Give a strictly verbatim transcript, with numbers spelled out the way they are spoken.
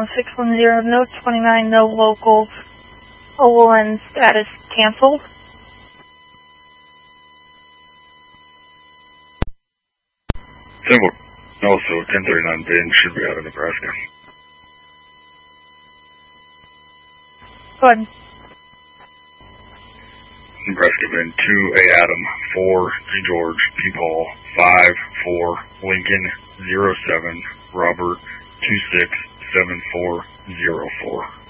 one six one zero, no twenty-nine, no local. O L N status canceled. Temple, also ten thirty-nine Ben should be out of Nebraska. Go ahead. Nebraska Ben two A Adam, four G George, P Paul, five four Lincoln, zero seven Robert, two six seven four zero four.